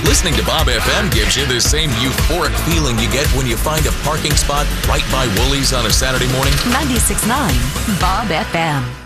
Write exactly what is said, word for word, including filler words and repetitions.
Listening to Bob F M gives you the same euphoric feeling you get when you find a parking spot right by Woolies on a Saturday morning. ninety-six point nine Bob F M.